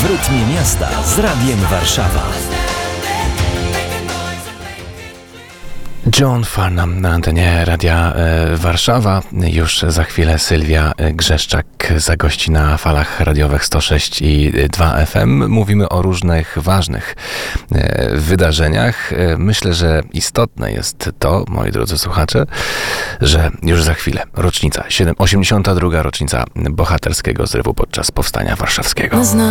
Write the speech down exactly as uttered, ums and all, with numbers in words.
rytmie miasta z Radiem Warszawa. John Farnham na antenie Radia e, Warszawa. Już za chwilę Sylwia Grzeszczak zagości na falach radiowych sto sześć i dwa F M. Mówimy o różnych ważnych e, wydarzeniach. E, myślę, że istotne jest to, moi drodzy słuchacze, że już za chwilę rocznica, osiemdziesiąta druga rocznica bohaterskiego zrywu podczas Powstania Warszawskiego.